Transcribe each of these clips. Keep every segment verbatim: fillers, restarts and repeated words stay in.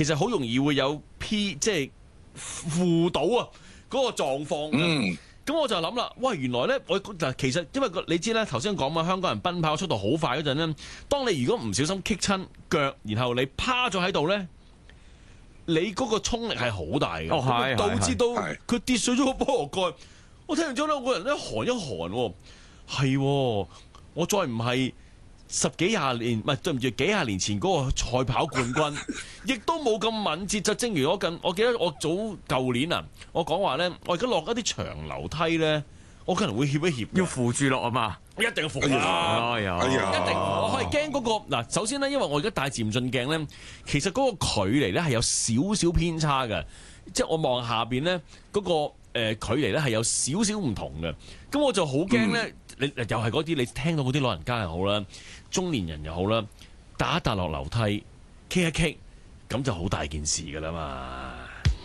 其實好容易會有 P 即係輔倒啊嗰個狀況。 嗯。 咁我就諗啦，喂，原來咧，我嗱其實因為你知咧，頭先講嘛，香港人奔跑速度好快嗰陣咧，當你如果唔小心棘親腳，然後你趴咗喺度咧，你嗰個衝力係好大嘅， 哦係導致到係佢跌碎咗個菠蘿蓋。我聽完之後咧，我個人咧寒一寒喎，係喎，我再唔係十幾廿年，唔係對唔住幾廿年前嗰個賽跑冠軍，亦都冇咁敏捷。就正如我近，我記得我早舊年啊，我講話咧，我而家落一啲長樓梯咧，我可能會協一協， 要扶住落啊嘛， 一定要扶哎呀啊！ 哎呀哎呀一定，我係驚嗰個嗱。首先咧，因為我而家戴漸進鏡咧，其實嗰個距離咧係有少少偏差嘅，即係我望下邊咧嗰個誒、呃、距離咧係有少少唔同嘅。咁我就好驚咧，你又係嗰啲你聽到嗰啲老人家又好啦，中年人又好啦，打一打落樓梯，棘一棘，咁就好大件事噶啦嘛。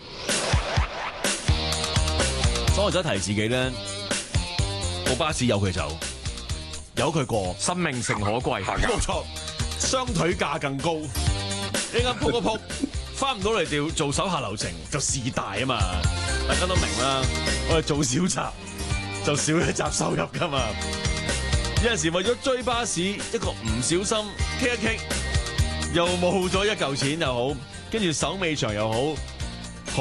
所以我就提自己咧，部巴士有佢走，有佢過。 生命誠可貴。 冇錯，雙腿價更高，一間撲一撲，翻唔到嚟做做手下留情，就事大啊嘛！大家都明啦，我哋做小集就少一集收入噶嘛。有陣時為咗追巴士，一個唔小心棘一棘，又冇咗一嚿錢又好，跟住手尾長又好，